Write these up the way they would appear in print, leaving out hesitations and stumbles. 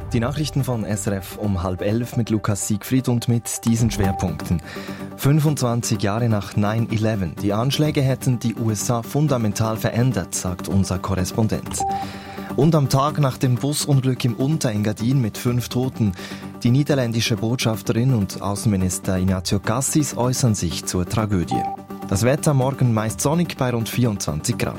Die Nachrichten von SRF um 10:30 mit Lukas Siegfried und mit diesen Schwerpunkten. 25 Jahre nach 9/11. Die Anschläge hätten die USA fundamental verändert, sagt unser Korrespondent. Und am Tag nach dem Busunglück im Unterengadin mit 5 Toten. Die niederländische Botschafterin und Außenminister Inácio Cassis äußern sich zur Tragödie. Das Wetter morgen meist sonnig bei rund 24 Grad.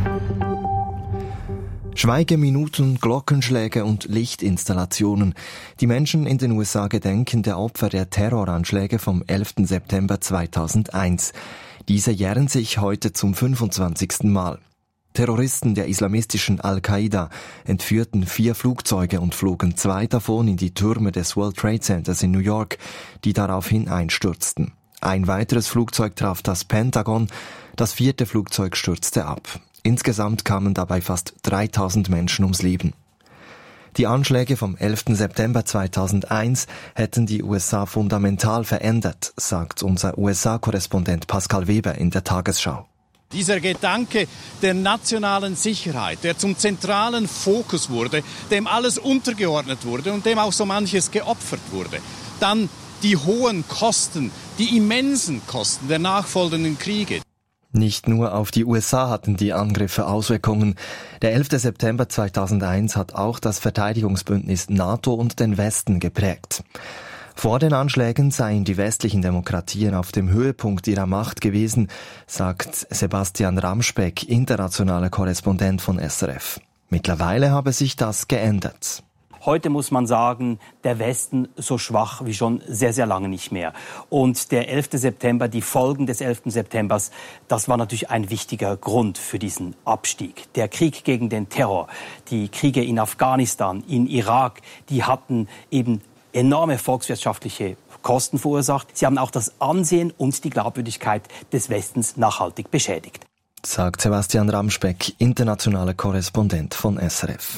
Schweigeminuten, Glockenschläge und Lichtinstallationen. Die Menschen in den USA gedenken der Opfer der Terroranschläge vom 11. September 2001. Diese jähren sich heute zum 25. Mal. Terroristen der islamistischen Al-Qaida entführten 4 Flugzeuge und flogen 2 davon in die Türme des World Trade Centers in New York, die daraufhin einstürzten. Ein weiteres Flugzeug traf das Pentagon, das 4. Flugzeug stürzte ab. Insgesamt kamen dabei fast 3000 Menschen ums Leben. Die Anschläge vom 11. September 2001 hätten die USA fundamental verändert, sagt unser USA-Korrespondent Pascal Weber in der Tagesschau. Dieser Gedanke der nationalen Sicherheit, der zum zentralen Fokus wurde, dem alles untergeordnet wurde und dem auch so manches geopfert wurde. Dann die hohen Kosten, die immensen Kosten der nachfolgenden Kriege. Nicht nur auf die USA hatten die Angriffe Auswirkungen. Der 11. September 2001 hat auch das Verteidigungsbündnis NATO und den Westen geprägt. Vor den Anschlägen seien die westlichen Demokratien auf dem Höhepunkt ihrer Macht gewesen, sagt Sebastian Ramspeck, internationaler Korrespondent von SRF. Mittlerweile habe sich das geändert. Heute muss man sagen, der Westen so schwach wie schon sehr, sehr lange nicht mehr. Und der 11. September, die Folgen des 11. Septembers, das war natürlich ein wichtiger Grund für diesen Abstieg. Der Krieg gegen den Terror, die Kriege in Afghanistan, in Irak, die hatten eben enorme volkswirtschaftliche Kosten verursacht. Sie haben auch das Ansehen und die Glaubwürdigkeit des Westens nachhaltig beschädigt. Sagt Sebastian Ramspeck, internationaler Korrespondent von SRF.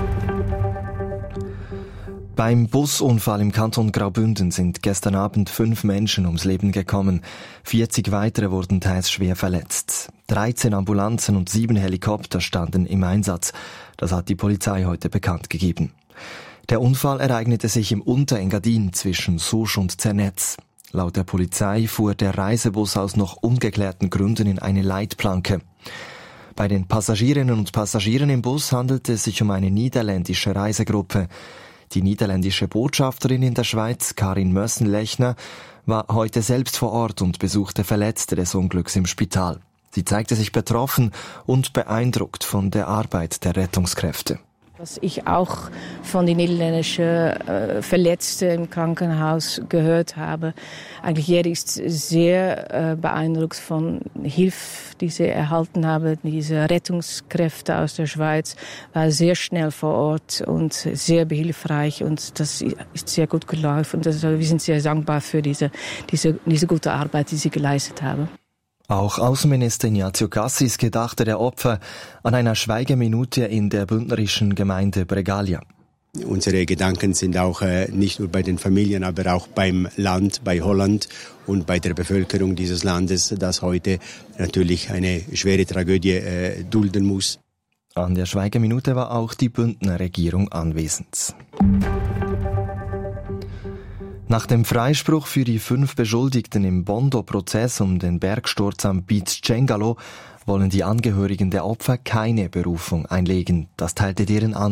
Beim Busunfall im Kanton Graubünden sind gestern Abend 5 Menschen ums Leben gekommen. 40 weitere wurden teils schwer verletzt. 13 Ambulanzen und 7 Helikopter standen im Einsatz. Das hat die Polizei heute bekannt gegeben. Der Unfall ereignete sich im Unterengadin zwischen Susch und Zernetz. Laut der Polizei fuhr der Reisebus aus noch ungeklärten Gründen in eine Leitplanke. Bei den Passagierinnen und Passagieren im Bus handelte es sich um eine niederländische Reisegruppe. Die niederländische Botschafterin in der Schweiz, Karin Mössen-Lechner, war heute selbst vor Ort und besuchte Verletzte des Unglücks im Spital. Sie zeigte sich betroffen und beeindruckt von der Arbeit der Rettungskräfte. Was ich auch von den niederländischen Verletzten im Krankenhaus gehört habe, eigentlich jeder ist sehr beeindruckt von Hilfe, die sie erhalten haben. Diese Rettungskräfte aus der Schweiz waren sehr schnell vor Ort und sehr behilfreich und das ist sehr gut gelaufen. Und wir sind sehr dankbar für diese gute Arbeit, die sie geleistet haben. Auch Außenminister Inácio Cassis gedachte der Opfer an einer Schweigeminute in der bündnerischen Gemeinde Bregalha. Unsere Gedanken sind auch nicht nur bei den Familien, aber auch beim Land, bei Holland und bei der Bevölkerung dieses Landes, das heute natürlich eine schwere Tragödie dulden muss. An der Schweigeminute war auch die Bündner Regierung anwesend. Nach dem Freispruch für die 5 Beschuldigten im Bondo-Prozess um den Bergsturz am Beach Cengalo wollen die Angehörigen der Opfer keine Berufung einlegen. Das teilte deren